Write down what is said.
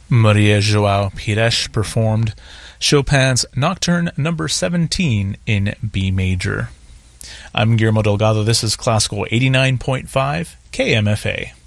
Maria João Pires performed Chopin's Nocturne No. 17 in B major. I'm Guillermo Delgado. This is Classical 89.5 KMFA.